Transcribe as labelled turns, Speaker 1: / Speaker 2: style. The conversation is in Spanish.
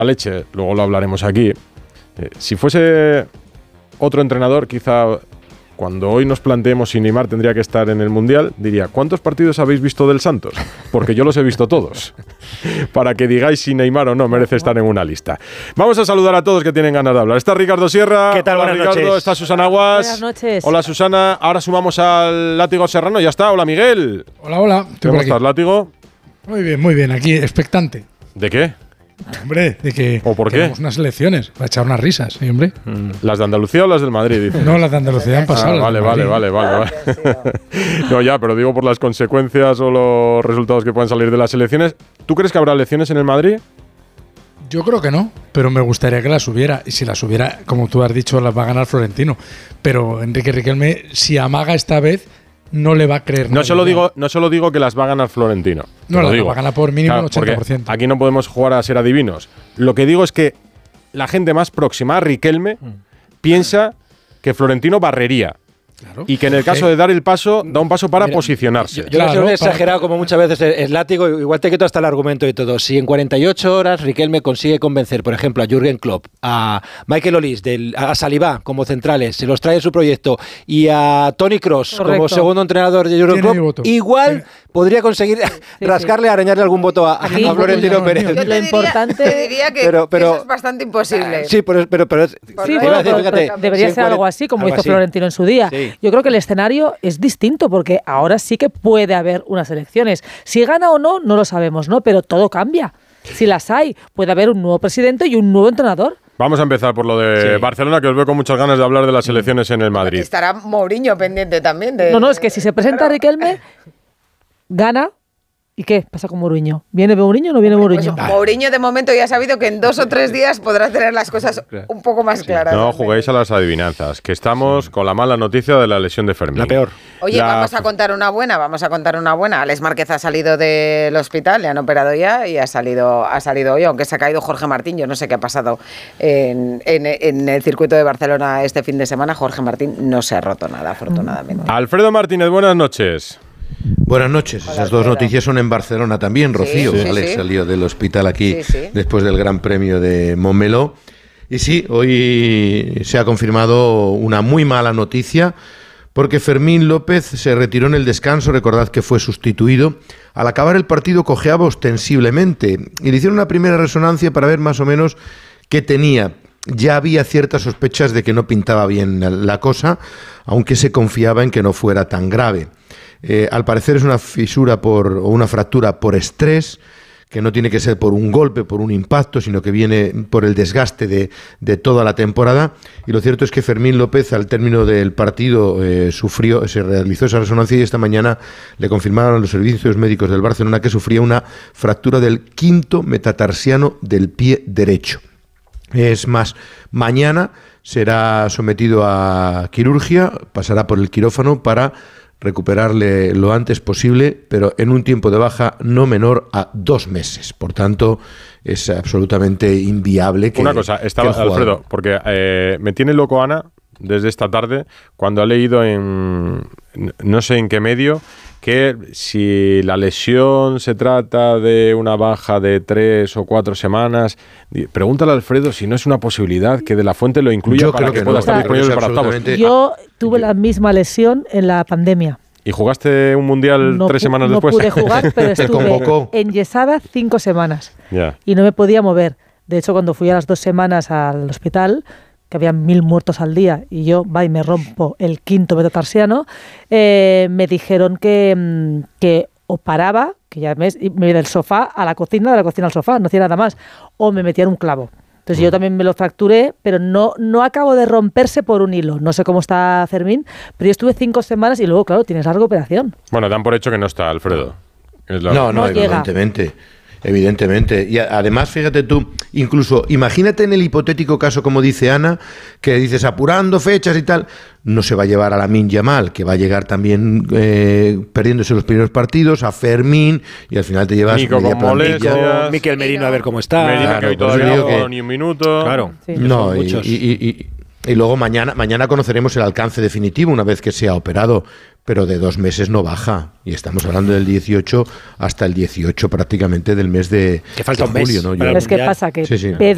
Speaker 1: a leche, luego lo hablaremos aquí. Si fuese otro entrenador, quizá cuando hoy nos planteemos si Neymar tendría que estar en el Mundial, diría, ¿cuántos partidos habéis visto del Santos? Porque yo los he visto todos. Para que digáis si Neymar o no merece estar en una lista. Vamos a saludar a todos que tienen ganas de hablar. Está Ricardo Sierra.
Speaker 2: ¿Qué tal?
Speaker 1: Hola,
Speaker 2: Buenas
Speaker 1: Ricardo.
Speaker 2: noches.
Speaker 1: Está Susana Aguas.
Speaker 3: Buenas noches.
Speaker 1: Hola, Susana. Ahora sumamos al Látigo Serrano. Ya está. Hola, Miguel.
Speaker 4: Hola.
Speaker 1: ¿Cómo estás, Látigo?
Speaker 4: Muy bien. Aquí, expectante.
Speaker 1: ¿De qué?
Speaker 4: Hombre, de que
Speaker 1: ¿O por qué?
Speaker 4: tenemos unas elecciones para echar unas risas, ¿sí, hombre?
Speaker 1: ¿Las de Andalucía o las del Madrid? Dice.
Speaker 4: No, las de Andalucía han pasado.
Speaker 1: Vale. No, ya, pero digo por las consecuencias o los resultados que pueden salir de las elecciones. ¿Tú crees que habrá elecciones en el Madrid?
Speaker 4: Yo creo que no, pero me gustaría que las hubiera. Y si las hubiera, como tú has dicho, las va a ganar Florentino. Pero Enrique Riquelme, si amaga esta vez, no le va a creer
Speaker 1: No solo digo que las va a ganar Florentino.
Speaker 4: No, las va a ganar por mínimo un 80%.
Speaker 1: Porque aquí no podemos jugar a ser adivinos. Lo que digo es que la gente más próxima a Riquelme piensa que Florentino barrería.
Speaker 4: Claro.
Speaker 1: Y que en el caso de dar el paso, da un paso para posicionarse.
Speaker 2: Yo creo que es exagerado, como muchas veces es Látigo, igual te quito hasta el argumento y todo. Si en 48 horas Riquelme consigue convencer, por ejemplo, a Jürgen Klopp, a Michael Olise, a Saliba como centrales, se los trae en su proyecto, y a Toni Kroos como segundo entrenador de Jürgen Klopp, igual podría conseguir rascarle, arañarle algún voto a Florentino Pérez.
Speaker 5: Yo te diría que eso es bastante imposible.
Speaker 2: Sí, pero
Speaker 3: debería ser algo así, como hizo Florentino en su día.
Speaker 2: Sí.
Speaker 3: Yo creo que el escenario es distinto, porque ahora sí que puede haber unas elecciones. Si gana o no, no lo sabemos, ¿no? Pero todo cambia. Si las hay, puede haber un nuevo presidente y un nuevo entrenador.
Speaker 1: Vamos a empezar por lo de Barcelona, que os veo con muchas ganas de hablar de las elecciones en el Madrid.
Speaker 5: Estará Mourinho pendiente también.
Speaker 3: No, es que si se presenta Riquelme, gana. ¿Y qué pasa con Mourinho? ¿Viene Mourinho o no viene Mourinho?
Speaker 5: Pues Mourinho de momento ya ha sabido que en 2 o 3 días podrá tener las cosas un poco más claras.
Speaker 1: No juguéis a las adivinanzas, que estamos con la mala noticia de la lesión de Fermín.
Speaker 2: La peor.
Speaker 5: Oye, vamos a contar una buena. Alex Márquez ha salido del hospital, le han operado ya y ha salido hoy, aunque se ha caído Jorge Martín. Yo no sé qué ha pasado en el circuito de Barcelona este fin de semana. Jorge Martín no se ha roto nada, afortunadamente.
Speaker 1: Alfredo Martínez, buenas noches.
Speaker 6: Buenas noches. Esas dos noticias son en Barcelona también, Rocío. Alex salió del hospital aquí después del Gran Premio de Montmeló. Y sí, hoy se ha confirmado una muy mala noticia, porque Fermín López se retiró en el descanso. Recordad que fue sustituido. Al acabar el partido cojeaba ostensiblemente y le hicieron una primera resonancia para ver más o menos qué tenía. Ya había ciertas sospechas de que no pintaba bien la cosa, aunque se confiaba en que no fuera tan grave. Al parecer es una fisura o una fractura por estrés, que no tiene que ser por un golpe, por un impacto, sino que viene por el desgaste de toda la temporada. Y lo cierto es que Fermín López, al término del partido, se realizó esa resonancia y esta mañana le confirmaron a los servicios médicos del Barcelona que sufría una fractura del quinto metatarsiano del pie derecho. Es más, mañana será sometido a quirurgia, pasará por el quirófano para recuperarle lo antes posible, pero en un tiempo de baja no menor a 2 meses. Por tanto, es absolutamente inviable que...
Speaker 1: Una cosa, Alfredo, porque me tiene loco Ana desde esta tarde cuando ha leído en no sé en qué medio que si la lesión se trata de una baja de 3 o 4 semanas, pregúntale a Alfredo si no es una posibilidad que De la Fuente lo incluya. Yo para que pueda estar disponible para octavos.
Speaker 3: Yo tuve la misma lesión en la pandemia.
Speaker 1: ¿Y jugaste un mundial 3 semanas después?
Speaker 3: No pude jugar, pero estuve enyesada 5 semanas y no me podía mover. De hecho, cuando fui a las 2 semanas al hospital, que había 1000 muertos al día, y yo me rompo el quinto metatarsiano, me dijeron que o paraba, que ya me iba del sofá a la cocina, de la cocina al sofá, no hacía nada más, o me metían un clavo. Entonces yo también me lo fracturé, pero no acabo de romperse por un hilo. No sé cómo está Fermín, pero yo estuve 5 semanas y luego, claro, tienes larga operación.
Speaker 1: Bueno, dan por hecho que no está Alfredo.
Speaker 6: No, evidentemente. Y además, fíjate tú, incluso imagínate en el hipotético caso, como dice Ana, que dices apurando fechas y tal, no se va a llevar a Lamine Yamal, que va a llegar también perdiéndose los primeros partidos, a Fermín, y al final te llevas
Speaker 1: Nico con molestias,
Speaker 2: Mikel Merino a ver cómo está.
Speaker 1: Merino, que hoy todavía no ha jugado ni un minuto.
Speaker 2: Claro.
Speaker 3: Sí.
Speaker 6: No, y luego mañana conoceremos el alcance definitivo una vez que sea operado, pero de 2 meses no baja. Y estamos hablando del 18 hasta el 18 prácticamente del mes de
Speaker 2: que falta
Speaker 6: julio,
Speaker 2: un mes.
Speaker 6: ¿no?
Speaker 3: Es que pasa que